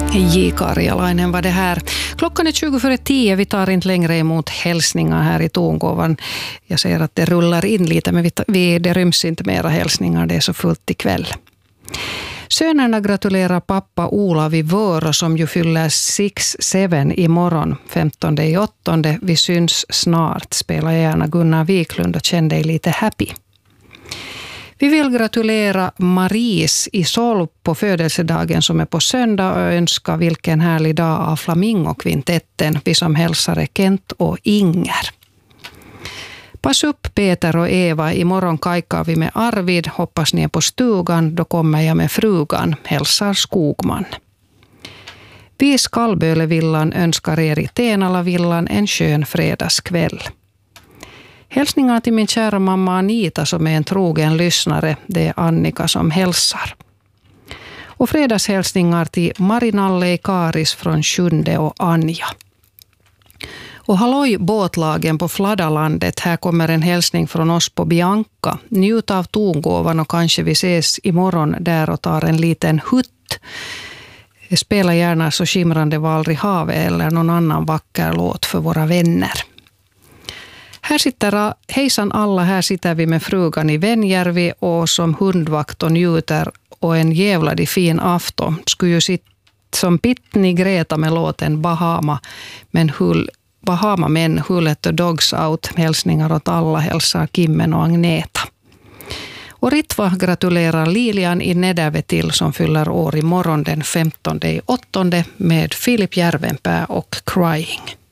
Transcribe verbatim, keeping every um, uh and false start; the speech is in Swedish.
J. Karjalainen var det här. Klockan är tjugo före tio. Vi tar inte längre emot hälsningar här i Tongåvan. Jag ser att det rullar in lite, men vi, vi, det ryms inte mera hälsningar. Det är så fullt ikväll. Sönerna gratulerar pappa Olav i Vörå som ju fyller sex sju imorgon, femtonde i åttonde. Vi syns snart. Spela gärna Gunnar Wiklund och känn dig lite happy. Vi vill gratulera Maris i Solp på födelsedagen som är på söndag och önska vilken härlig dag av Flamingo-kvintetten. Vi som hälsar är Kent och Inger. Pass upp Peter och Eva, imorgon kajkar vi med Arvid. Hoppas ni är på stugan, då kommer jag med frugan. Hälsar Skogman. Vi i Skallbölevillan önskar er i Tenalavillan en skön fredagskväll. Hälsningar till min kära mamma Anita som är en trogen lyssnare. Det är Annika som hälsar. Och fredagshälsningar till Marinalle i Karis från Sjunde och Anja. Och halloj båtlagen på Fladalandet. Här kommer en hälsning från oss på Bianca. Njut av Tongåvan och kanske vi ses imorgon där och tar en liten hutt. Spela gärna Så skimrande var aldrig havet eller någon annan vacker låt för våra vänner. Här sitter, hejsan alla, här sitter vi med frugan i Venjärvi och som hundvakt och njuter och en jävla fin afton. Skulle ju sitta som Pitni Greta med låten Bahama, men hull, Bahama men Who Let the Dogs Out. Hälsningar åt alla, hälsar Kimmen och Agneta. Och Ritva gratulerar Lilian i Nedäve till som fyller år imorgon den femtonde i åttonde med Filip Järvenpää och Crying.